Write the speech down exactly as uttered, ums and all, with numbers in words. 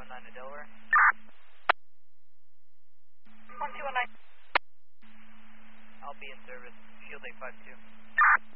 one nine to Delaware. one two one nine. I'll be in service. Shield eight five two.